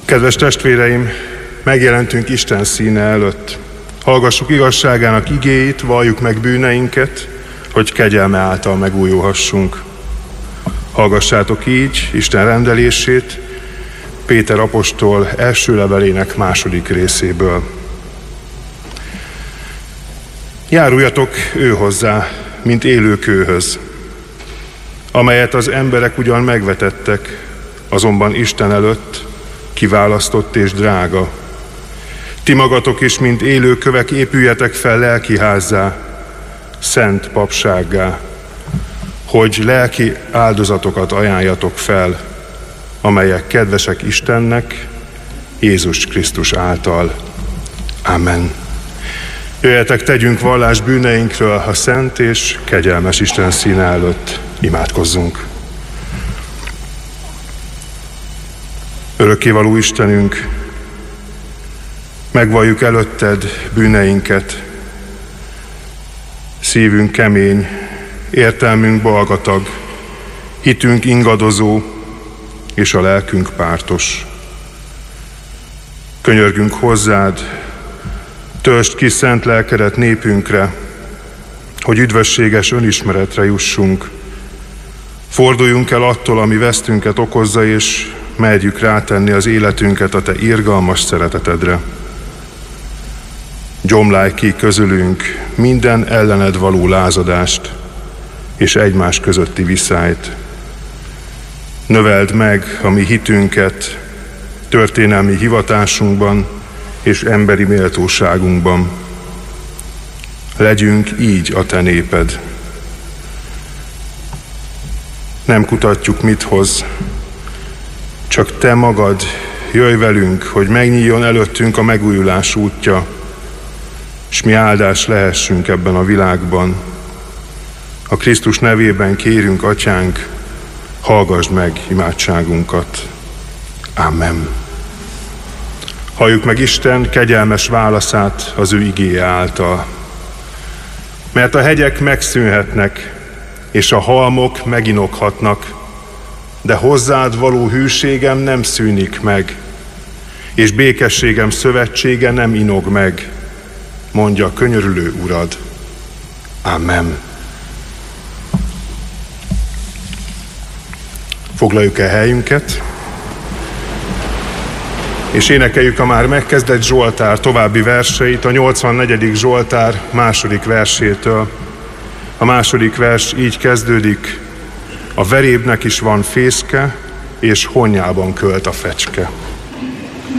Kedves testvéreim, megjelentünk Isten színe előtt. Hallgassuk igazságának igéit, valljuk meg bűneinket, hogy kegyelme által megújulhassunk. Hallgassátok így Isten rendelését Péter apostol első levelének 2. részéből. Járuljatok ő hozzá, mint élő kőhöz, amelyet az emberek ugyan megvetettek, azonban Isten előtt kiválasztott és drága. Ti magatok is, mint élő kövek, épüljetek fel lelkiházzá, szent papsággá, hogy lelki áldozatokat ajánljatok fel, amelyek kedvesek Istennek, Jézus Krisztus által. Amen. Jöjjetek, tegyünk vallást bűneinkről a szent és kegyelmes Isten színe előtt. Imádkozzunk. Örökkévaló Istenünk, megvalljuk előtted bűneinket. Szívünk kemény, értelmünk balgatag, hitünk ingadozó, és a lelkünk pártos. Könyörgünk hozzád, töltsd ki szent lelkedet népünkre, hogy üdvösséges önismeretre jussunk. Forduljunk el attól, ami vesztünket okozza, és merjük rátenni az életünket a te irgalmas szeretetedre. Gyomlálj ki közülünk minden ellened való lázadást és egymás közötti viszályt. Növeld meg a mi hitünket történelmi hivatásunkban és emberi méltóságunkban. Legyünk így a te néped. Nem kutatjuk, mit hoz, csak te magad jöjj velünk, hogy megnyíljon előttünk a megújulás útja, és mi áldás lehessünk ebben a világban. A Krisztus nevében kérünk, Atyánk, hallgasd meg imádságunkat. Amen. Halljuk meg Isten kegyelmes válaszát az ő igéje által. Mert a hegyek megszűnhetnek, és a halmok meginokhatnak, de hozzád való hűségem nem szűnik meg, és békességem szövetsége nem inog meg, mondja könyörülő Urad. Amen. Foglaljuk el helyünket, és énekeljük a már megkezdett Zsoltár további verseit, a 84. Zsoltár 2. versétől. A 2. vers így kezdődik: a verébnek is van fészke, és honnyában költ a fecske.